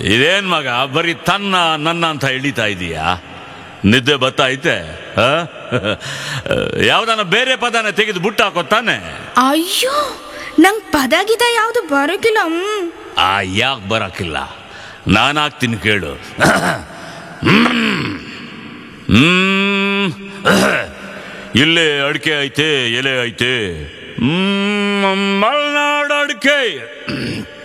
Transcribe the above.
ಇದೇನ್ ಮಗ ಬರೀ ತನ್ನ ನನ್ನ ಅಂತ ಎಳಿತಾ ಇದೀಯಾ? ನಿದ್ದೆ ಬರ್ತಾ ಐತೆ? ಯಾವ್ದಾನ ಬೇರೆ ಪದನ ತೆಗೆದು ಬುಟ್ಟ ಹಾಕೋತಾನೆ. ಅಯ್ಯೋ, ನಂಗ್ ಪದ ಗಿದ ಯಾವ್ದು ಬರೋಕಿಲ್ಲ. ಯಾಕೆ ಬರಕಿಲ್ಲ? ನಾನು ಹಾಕ್ತೀನಿ ಕೇಳು. ಇಲ್ಲೇ ಅಡಿಕೆ ಐತೆ, ಎಲೆ ಐತೆ, ಮಲ್ನಾಡು ಅಡಿಕೆ.